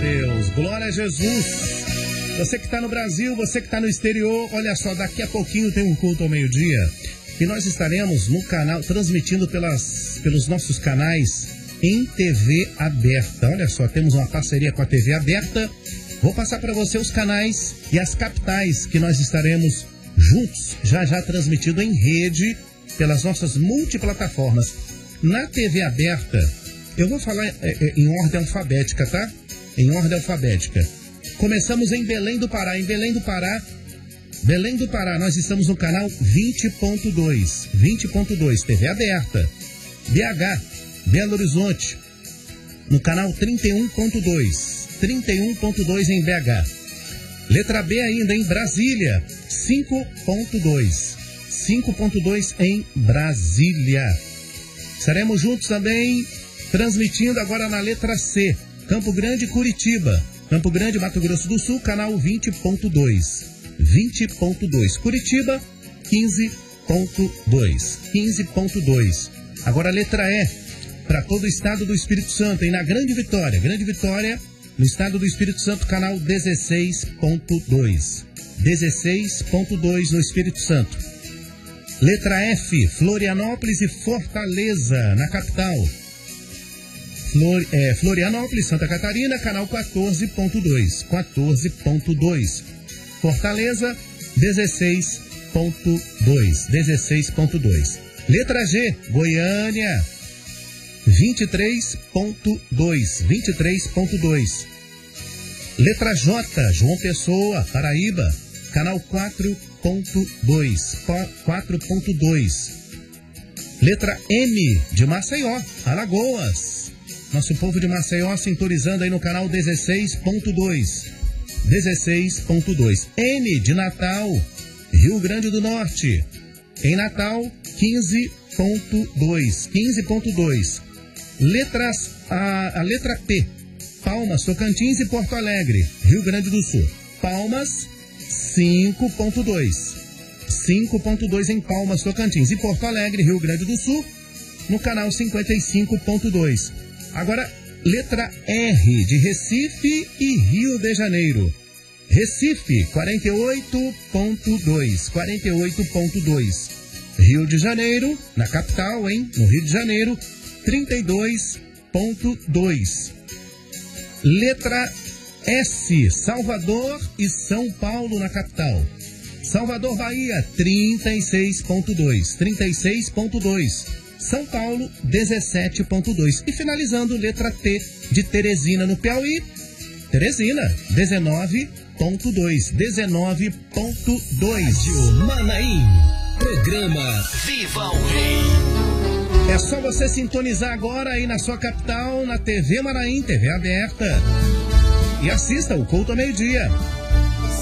Deus, glória a Jesus. Você que está no Brasil, você que está no exterior, olha só, daqui a pouquinho tem um culto ao meio-dia e nós estaremos no canal, transmitindo pelos nossos canais em TV aberta. Olha só, temos uma parceria com a TV aberta. Vou passar para você os canais e as capitais que nós estaremos juntos, já transmitido em rede pelas nossas multiplataformas. Na TV aberta, eu vou falar em ordem alfabética, tá? Em ordem alfabética. Começamos em Belém do Pará. Em Belém do Pará, nós estamos no canal 20.2, TV aberta. BH, Belo Horizonte, no canal 31.2 em BH. Letra B ainda em Brasília, 5.2 em Brasília. Estaremos juntos também, transmitindo agora na letra C, Campo Grande, Curitiba. Campo Grande, Mato Grosso do Sul, canal 20.2. Curitiba, 15.2. Agora a letra E, para todo o estado do Espírito Santo, e na Grande Vitória, no estado do Espírito Santo, canal 16.2. 16.2 no Espírito Santo. Letra F, Florianópolis e Fortaleza, na capital. Florianópolis, Santa Catarina, canal 14.2. Fortaleza, 16.2. Letra G, Goiânia, 23.2. Letra J, João Pessoa, Paraíba, canal 4.2. Letra M, de Maceió, Alagoas. Nosso povo de Maceió sintonizando aí no canal 16.2. N, de Natal, Rio Grande do Norte. Em Natal, 15.2. A letra P, Palmas, Tocantins e Porto Alegre, Rio Grande do Sul. Palmas, 5.2 em Palmas, Tocantins e Porto Alegre, Rio Grande do Sul, no canal 55.2. Agora, letra R, de Recife e Rio de Janeiro. Recife, 48.2. Rio de Janeiro, na capital, no Rio de Janeiro, 32.2. Letra S, Salvador e São Paulo, na capital. Salvador, Bahia, 36.2. São Paulo, 17.2. E finalizando, letra T, de Teresina, no Piauí. Teresina, 19.2. Rádio Manaim. Programa Viva o Rei. É só você sintonizar agora aí na sua capital, na TV Manaim, TV aberta. E assista o culto ao meio-dia.